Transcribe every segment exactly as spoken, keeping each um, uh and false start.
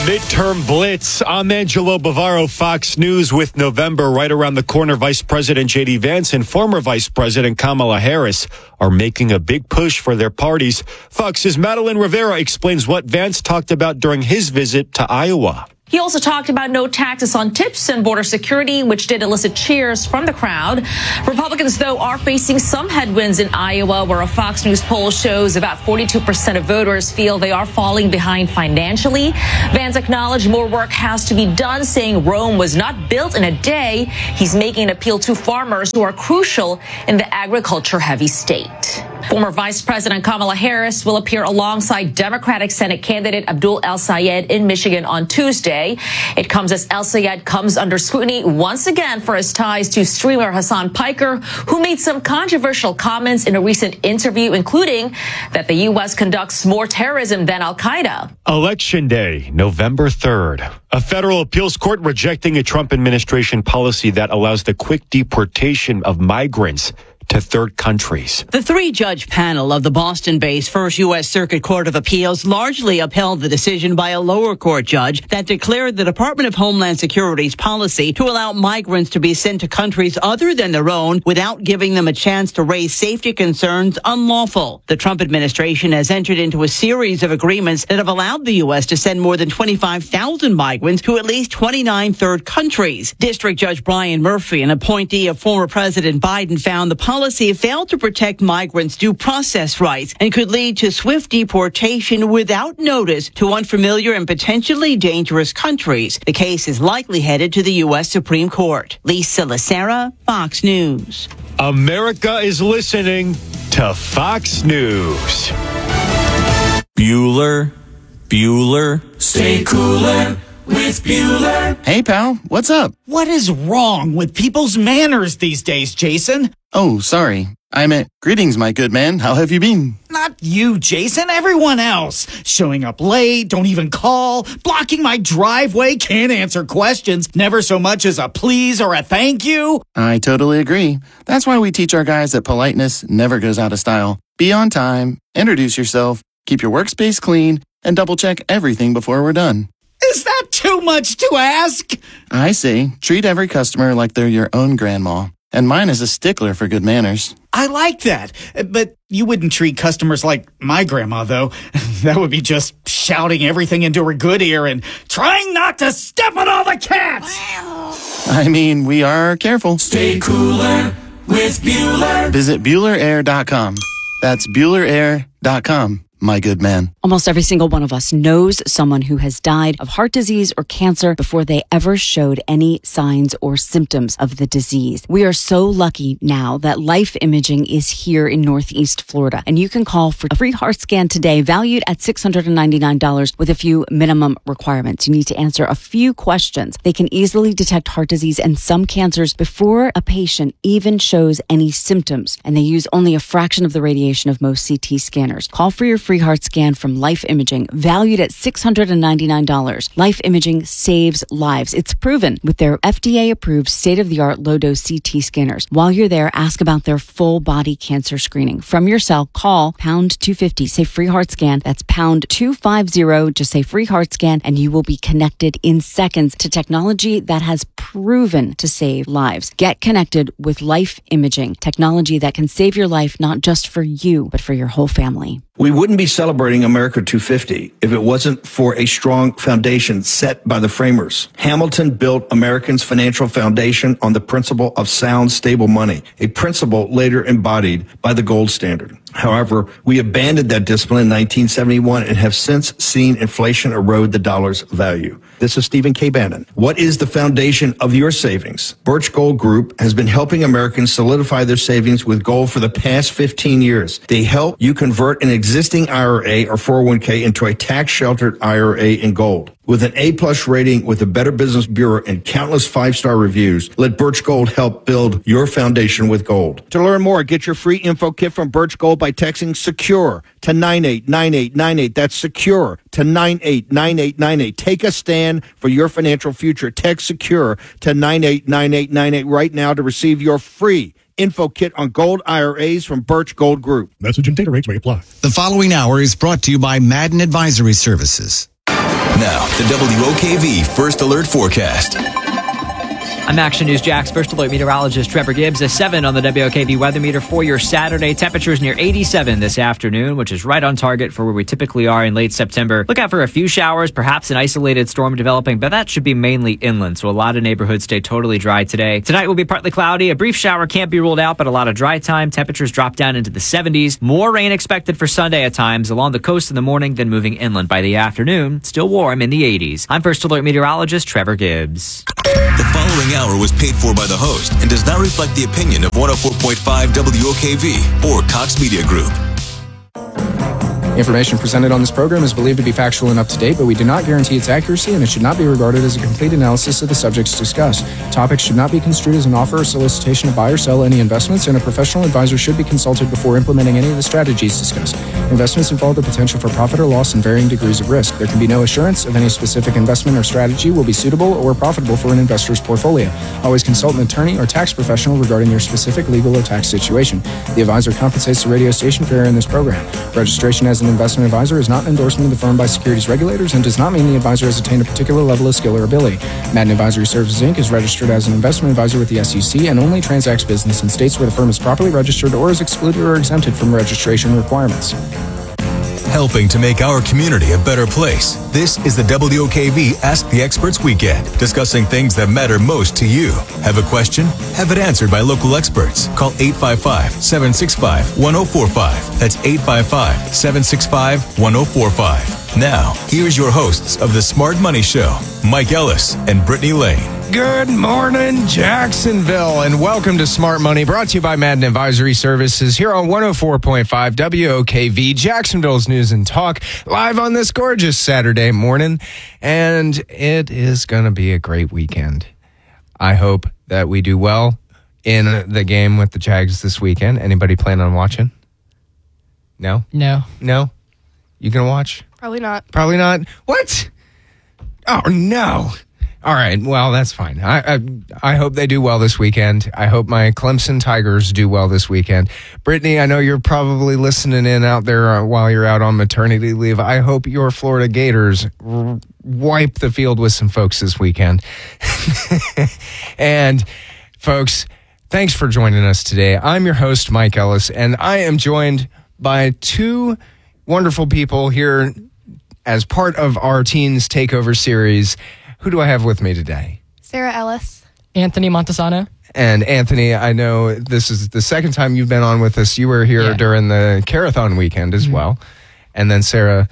midterm blitz. I'm Angelo Bavaro, Fox News. With November right around the corner, Vice President J D Vance and former Vice President Kamala Harris are making a big push for their parties. Fox's Madeline Rivera explains what Vance talked about during his visit to Iowa. He also talked about no taxes on tips and border security, which did elicit cheers from the crowd. Republicans, though, are facing some headwinds in Iowa, where a Fox News poll shows about forty-two percent of voters feel they are falling behind financially. Vance acknowledged more work has to be done, saying Rome was not built in a day. He's making an appeal to farmers who are crucial in the agriculture-heavy state. Former Vice President Kamala Harris will appear alongside Democratic Senate candidate Abdul El-Sayed in Michigan on Tuesday. It comes as El-Sayed comes under scrutiny once again for his ties to streamer Hassan Piker, who made some controversial comments in a recent interview, including that the U S conducts more terrorism than Al-Qaeda. Election Day, November third. A federal appeals court rejecting a Trump administration policy that allows the quick deportation of migrants to third countries. The three-judge panel of the Boston-based First U S Circuit Court of Appeals largely upheld the decision by a lower court judge that declared the Department of Homeland Security's policy to allow migrants to be sent to countries other than their own without giving them a chance to raise safety concerns unlawful. The Trump administration has entered into a series of agreements that have allowed the U S to send more than twenty-five thousand migrants to at least twenty-nine third countries. District Judge Brian Murphy, an appointee of former President Biden, found the policy policy failed to protect migrants' due process rights and could lead to swift deportation without notice to unfamiliar and potentially dangerous countries. The case is likely headed to the U S Supreme Court. Lisa Lacera, Fox News. America is listening to Fox News. Bueller, Bueller, stay cooler with Bueller. Hey, pal, what's up? What is wrong with people's manners these days, Jason? Oh, sorry. I meant, greetings, my good man. How have you been? Not you, Jason. Everyone else. Showing up late, don't even call, blocking my driveway, can't answer questions, never so much as a please or a thank you. I totally agree. That's why we teach our guys that politeness never goes out of style. Be on time, introduce yourself, keep your workspace clean, and double-check everything before we're done. Is that too much to ask? I say, treat every customer like they're your own grandma. And mine is a stickler for good manners. I like that. But you wouldn't treat customers like my grandma, though. That would be just shouting everything into her good ear and trying not to step on all the cats. I mean, we are careful. Stay cooler with Bueller. Visit Bueller Air dot com. That's Bueller Air dot com. My good man. Almost every single one of us knows someone who has died of heart disease or cancer before they ever showed any signs or symptoms of the disease. We are so lucky now that Life Imaging is here in Northeast Florida, and you can call for a free heart scan today, valued at six hundred ninety-nine dollars with a few minimum requirements. You need to answer a few questions. They can easily detect heart disease and some cancers before a patient even shows any symptoms, and they use only a fraction of the radiation of most C T scanners. Call for your free heart scan from Life Imaging, valued at six hundred ninety-nine dollars. Life Imaging saves lives. It's proven with their F D A-approved state-of-the-art low-dose C T scanners. While you're there, ask about their full-body cancer screening. From your cell, call pound two fifty, say free heart scan. That's pound two fifty, just say free heart scan, and you will be connected in seconds to technology that has proven to save lives. Get connected with Life Imaging, technology that can save your life, not just for you, but for your whole family. We wouldn't be celebrating America two fifty if it wasn't for a strong foundation set by the framers. Hamilton built Americans' financial foundation on the principle of sound, stable money, a principle later embodied by the gold standard. However, we abandoned that discipline in nineteen seventy-one and have since seen inflation erode the dollar's value. This is Stephen K. Bannon. What is the foundation of your savings? Birch Gold Group has been helping Americans solidify their savings with gold for the past fifteen years. They help you convert an existing I R A or four oh one k into a tax-sheltered I R A in gold. With an A-plus rating with the Better Business Bureau and countless five-star reviews, let Birch Gold help build your foundation with gold. To learn more, get your free info kit from Birch Gold by texting SECURE to nine eight nine eight nine eight. That's SECURE to nine eight nine eight nine eight. Take a stand for your financial future. Text SECURE to nine eight nine eight nine eight right now to receive your free info kit on gold I R As from Birch Gold Group. Message and data rates may apply. The following hour is brought to you by Madden Advisory Services. Now, the W O K V First Alert Forecast. I'm Action News Jack's First Alert meteorologist Trevor Gibbs. A seven on the W O K V weather meter for your Saturday. Temperatures near eighty-seven this afternoon, which is right on target for where we typically are in late September. Look out for a few showers, perhaps an isolated storm developing, but that should be mainly inland, so a lot of neighborhoods stay totally dry today. Tonight will be partly cloudy. A brief shower can't be ruled out, but a lot of dry time. Temperatures drop down into the seventies. More rain expected for Sunday at times along the coast in the morning, then moving inland by the afternoon. Still warm in the eighties. I'm First Alert meteorologist Trevor Gibbs. The following hour was paid for by the host and does not reflect the opinion of one oh four point five W O K V or Cox Media Group. Information presented on this program is believed to be factual and up to date, but we do not guarantee its accuracy, and it should not be regarded as a complete analysis of the subjects discussed. Topics should not be construed as an offer or solicitation to buy or sell any investments, and a professional advisor should be consulted before implementing any of the strategies discussed. Investments involve the potential for profit or loss and varying degrees of risk. There can be no assurance of any specific investment or strategy will be suitable or profitable for an investor's portfolio. Always consult an attorney or tax professional regarding your specific legal or tax situation. The advisor compensates the radio station for airing this program. Registration as an investment advisor is not an endorsement of the firm by securities regulators and does not mean the advisor has attained a particular level of skill or ability. Madden Advisory Services, Incorporated is registered as an investment advisor with the S E C and only transacts business in states where the firm is properly registered or is excluded or exempted from registration requirements. Helping to make our community a better place. This is the W O K V Ask the Experts Weekend, discussing things that matter most to you. Have a question? Have it answered by local experts. Call eight five five, seven six five, one oh four five. That's eight five five, seven six five, one oh four five. Now, here's your hosts of the Smart Money Show, Mike Ellis and Brittany Lane. Good morning, Jacksonville, and welcome to Smart Money, brought to you by Madden Advisory Services here on one oh four point five W O K V, Jacksonville's News and Talk, live on this gorgeous Saturday morning, and it is going to be a great weekend. I hope that we do well in the game with the Jags this weekend. Anybody plan on watching? No? No. No? You gonna watch? Probably not. Probably not? What? Oh, no. All right, well, that's fine. I, I I hope they do well this weekend. I hope my Clemson Tigers do well this weekend. Brittany, I know you're probably listening in out there uh, while you're out on maternity leave. I hope your Florida Gators r- wipe the field with some folks this weekend. And, folks, thanks for joining us today. I'm your host, Mike Ellis, and I am joined by two wonderful people here as part of our Teens Takeover series. Who do I have with me today? Sarah Ellis. Anthony Montesano. And Anthony, I know this is the second time you've been on with us. You were here yeah. during the Carathon weekend as mm-hmm. well. And then Sarah,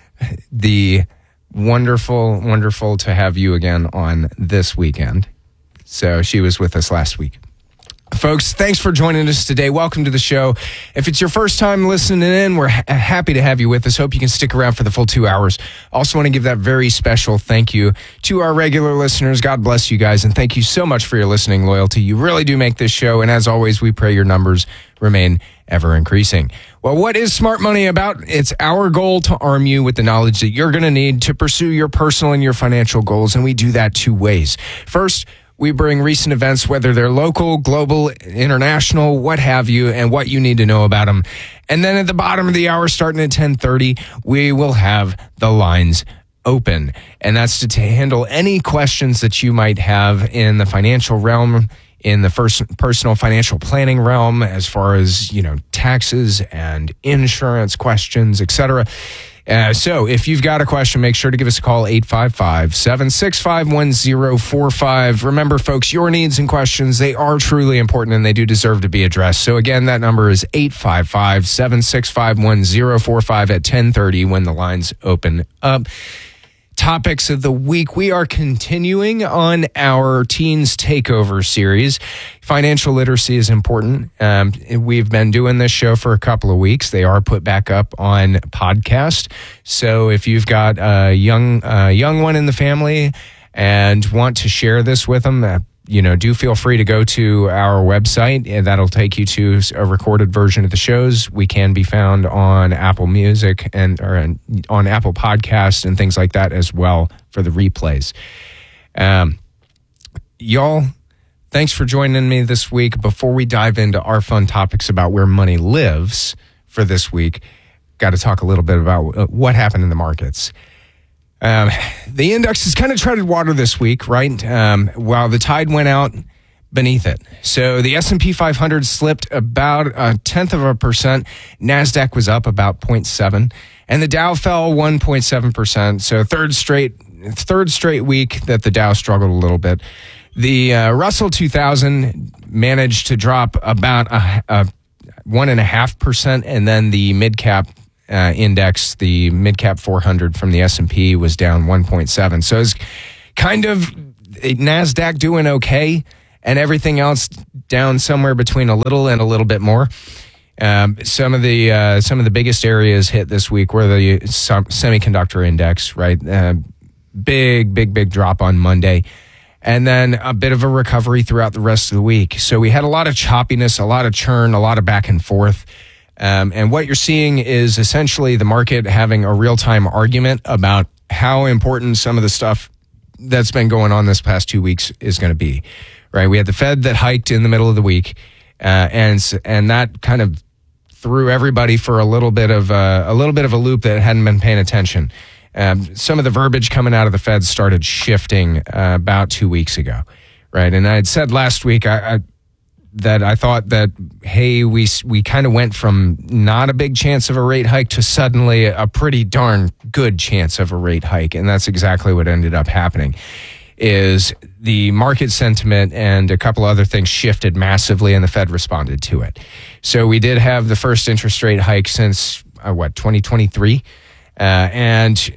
the wonderful, wonderful to have you again on this weekend. So she was with us last week. Folks, thanks for joining us today. Welcome to the show. If it's your first time listening in, we're ha- happy to have you with us. Hope you can stick around for the full two hours. Also want to give that very special thank you to our regular listeners. God bless you guys, and thank you so much for your listening loyalty. You really do make this show, and as always, we pray your numbers remain ever increasing. Well, what is Smart Money about? It's our goal to arm you with the knowledge that you're going to need to pursue your personal and your financial goals, and we do that two ways. First, we bring recent events, whether they're local, global, international, what have you, and what you need to know about them. And then at the bottom of the hour, starting at ten thirty, we will have the lines open. And that's to t- handle any questions that you might have in the financial realm, in the first personal financial planning realm, as far as, you know, taxes and insurance questions, et cetera. Uh, so if you've got a question, make sure to give us a call, eight five five, seven six five, one oh four five. Remember, folks, your needs and questions, they are truly important and they do deserve to be addressed. So again, that number is eight five five, seven six five, one oh four five at ten thirty when the lines open up. Topics of the week. We are continuing on our Teens Takeover series. Financial literacy is important. Um, we've been doing this show for a couple of weeks. They are put back up on podcast. So if you've got a young, uh, young one in the family and want to share this with them, uh, you know, do feel free to go to our website, and that'll take you to a recorded version of the shows. We can be found on Apple Music and or on Apple Podcasts and things like that as well for the replays. Um, y'all, thanks for joining me this week. Before we dive into our fun topics about where money lives for this week, got to talk a little bit about what happened in the markets. Um, the index has kind of treaded water this week, right? Um, while the tide went out beneath it. So the S and P five hundred slipped about a tenth of a percent. NASDAQ was up about zero point seven. And the Dow fell one point seven percent. So third straight third straight week that the Dow struggled a little bit. The uh, Russell two thousand managed to drop about a, a one and a half percent, and then the mid cap uh, index, the mid cap four hundred from the S and P, was down one point seven. So it's kind of NASDAQ doing okay, and everything else down somewhere between a little and a little bit more. Um, some of the uh, some of the biggest areas hit this week were the semiconductor index, right? Uh, big, big, big drop on Monday. And then a bit of a recovery throughout the rest of the week. So we had a lot of choppiness, a lot of churn, a lot of back and forth. Um, and what you're seeing is essentially the market having a real-time argument about how important some of the stuff that's been going on this past two weeks is going to be, right? We had the Fed that hiked in the middle of the week, uh, and and that kind of threw everybody for a little bit of a, a little bit of a loop that hadn't been paying attention. Um, some of the verbiage coming out of the Fed started shifting uh, about two weeks ago, right? And I had said last week I, I, that I thought that, hey, we we kind of went from not a big chance of a rate hike to suddenly a pretty darn good chance of a rate hike. And that's exactly what ended up happening, is the market sentiment and a couple other things shifted massively, and the Fed responded to it. So we did have the first interest rate hike since, uh, what, twenty twenty-three? Uh, and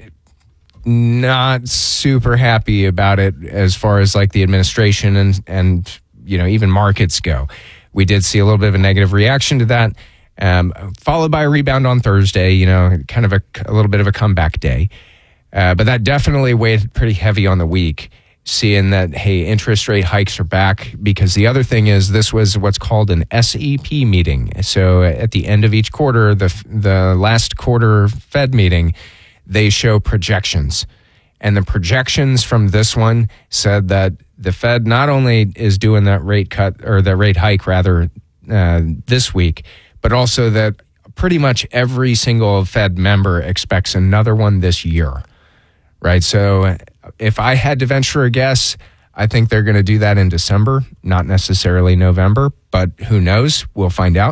not super happy about it as far as like the administration and, and, you know, even markets go. We did see a little bit of a negative reaction to that, um, followed by a rebound on Thursday, you know, kind of a, a little bit of a comeback day. Uh, but that definitely weighed pretty heavy on the week, seeing that, hey, interest rate hikes are back, because the other thing is this was what's called an S E P meeting. So at the end of each quarter, the the last quarter Fed meeting, they show projections. And the projections from this one said that the Fed not only is doing that rate cut, or the rate hike rather, uh, this week, but also that pretty much every single Fed member expects another one this year, right? So if I had to venture a guess, I think they're going to do that in December, not necessarily November, but who knows? We'll find out.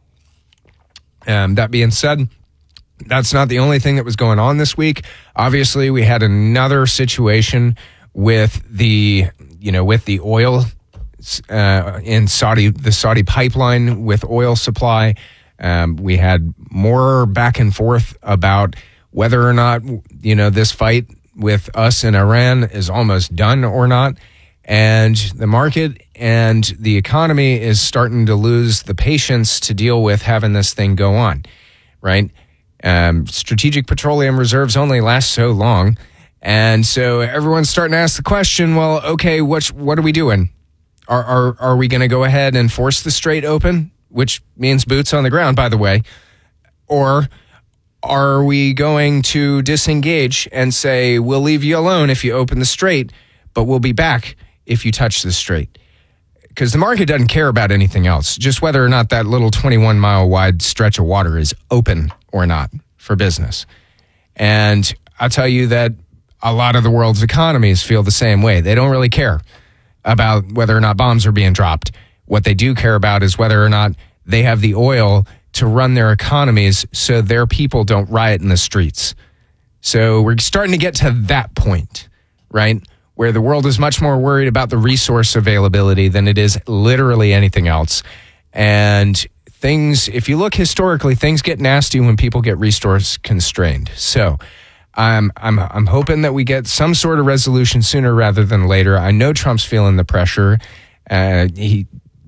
Um, that being said, that's not the only thing that was going on this week. Obviously, we had another situation with the, you know, with the oil uh, in Saudi, the Saudi pipeline with oil supply. Um, we had more back and forth about whether or not, you know, this fight with us and Iran is almost done or not. And the market and the economy is starting to lose the patience to deal with having this thing go on, right? Um, strategic petroleum reserves only last so long. And so everyone's starting to ask the question, well, okay, what, what are we doing? Are, are, are we going to go ahead and force the strait open, which means boots on the ground, by the way? Or are we going to disengage and say, we'll leave you alone if you open the strait, but we'll be back if you touch the strait? Because the market doesn't care about anything else, just whether or not that little twenty-one mile wide stretch of water is open or not for business. And I'll tell you that a lot of the world's economies feel the same way. They don't really care about whether or not bombs are being dropped. What they do care about is whether or not they have the oil to run their economies so their people don't riot in the streets. So we're starting to get to that point, right? Where the world is much more worried about the resource availability than it is literally anything else. And things, if you look historically, things get nasty when people get resource constrained. So I'm I'm I'm hoping that we get some sort of resolution sooner rather than later. I know Trump's feeling the pressure. Uh, he,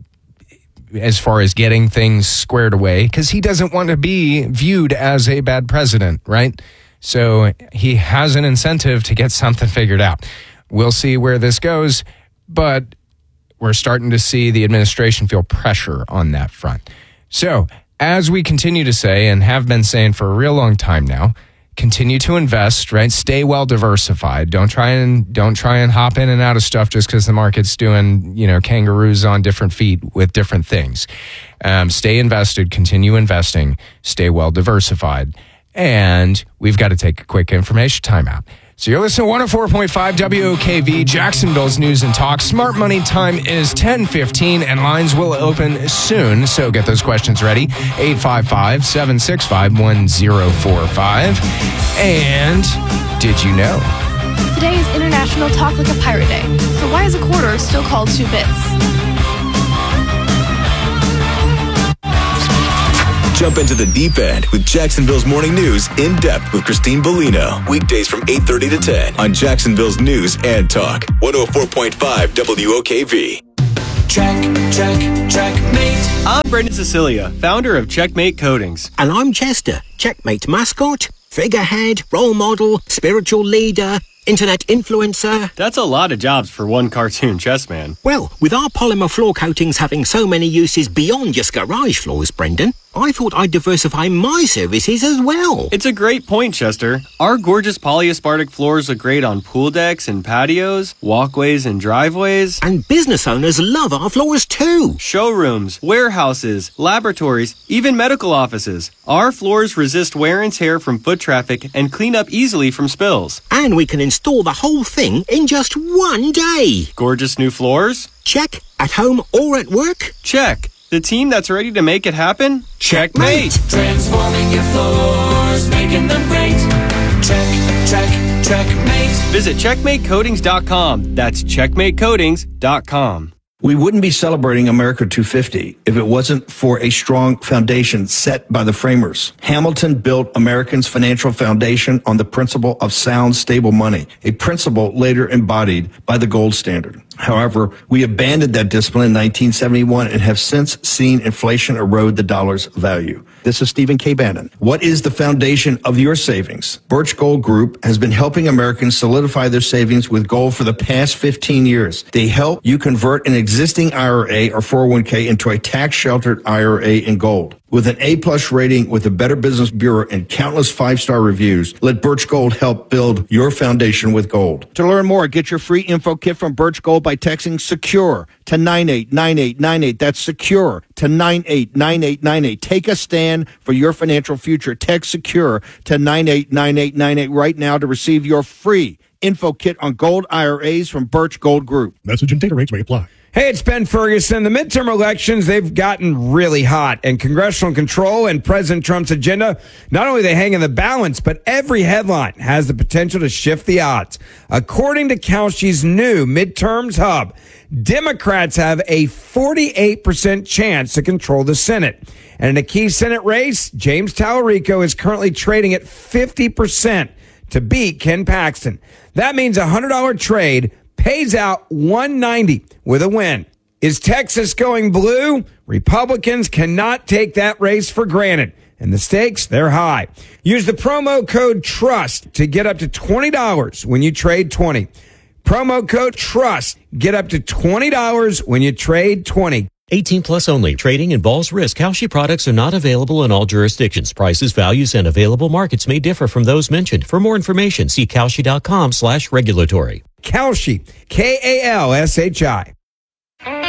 as far as getting things squared away, because he doesn't want to be viewed as a bad president, right? So he has an incentive to get something figured out. We'll see where this goes, but we're starting to see the administration feel pressure on that front. So as we continue to say, and have been saying for a real long time now, continue to invest, right? Stay well diversified. Don't try and don't try and hop in and out of stuff just because the market's doing, you know, kangaroos on different feet with different things. Um, stay invested, continue investing, stay well diversified. And we've got to take a quick information timeout. So you're listening to one oh four point five W O K V, Jacksonville's News and Talk. Smart Money time is ten fifteen, and lines will open soon. So get those questions ready. eight five five, seven six five, one oh four five. And did you know? Today is International Talk Like a Pirate Day. So why is a quarter still called two bits? Jump into the deep end with Jacksonville's Morning News in depth with Christine Bellino. Weekdays from eight thirty to ten on Jacksonville's News and Talk. one oh four point five W O K V. Check, check, checkmate. I'm Brendan Cecilia, founder of Checkmate Coatings. And I'm Chester, Checkmate mascot, figurehead, role model, spiritual leader, internet influencer. That's a lot of jobs for one cartoon chess man. Well, with our polymer floor coatings having so many uses beyond just garage floors, Brendan, I thought I'd diversify my services as well. It's a great point, Chester. Our gorgeous polyaspartic floors look great on pool decks and patios, walkways and driveways. And business owners love our floors too. Showrooms, warehouses, laboratories, even medical offices. Our floors resist wear and tear from foot traffic and clean up easily from spills. And we can install the whole thing in just one day. Gorgeous new floors? Check. At home or at work? Check. The team that's ready to make it happen? Checkmate! Transforming your floors, making them great. Check, check, checkmate. Visit checkmate coatings dot com. That's checkmate coatings dot com. We wouldn't be celebrating America two fifty if it wasn't for a strong foundation set by the framers. Hamilton built Americans' financial foundation on the principle of sound, stable money, a principle later embodied by the gold standard. However, we abandoned that discipline in nineteen seventy-one and have since seen inflation erode the dollar's value. This is Stephen K. Bannon. What is the foundation of your savings? Birch Gold Group has been helping Americans solidify their savings with gold for the past fifteen years. They help you convert an existing I R A or four oh one k into a tax-sheltered I R A in gold. With an A-plus rating with the Better Business Bureau and countless five-star reviews, let Birch Gold help build your foundation with gold. To learn more, get your free info kit from Birch Gold by texting SECURE to nine eight nine eight nine eight. That's SECURE to nine eight nine eight nine eight. Take a stand for your financial future. Text SECURE to nine eight nine eight nine eight right now to receive your free info kit on gold I R As from Birch Gold Group. Message and data rates may apply. Hey, it's Ben Ferguson. The midterm elections, they've gotten really hot, and congressional control and President Trump's agenda, not only they hang in the balance, but every headline has the potential to shift the odds. According to Kalshi's new Midterms Hub, Democrats have a forty-eight percent chance to control the Senate. And in a key Senate race, James Tallarico is currently trading at fifty percent to beat Ken Paxton. That means a one hundred dollars trade pays out one hundred ninety dollars with a win. Is Texas going blue? Republicans cannot take that race for granted, and the stakes, they're high. Use the promo code TRUST to get up to twenty dollars when you trade twenty. Promo code TRUST. Get up to twenty dollars when you trade twenty. eighteen plus only. Trading involves risk. Kalshi products are not available in all jurisdictions. Prices, values, and available markets may differ from those mentioned. For more information, see Kalshi dot com slash regulatory. Kalshi, K A L S H I.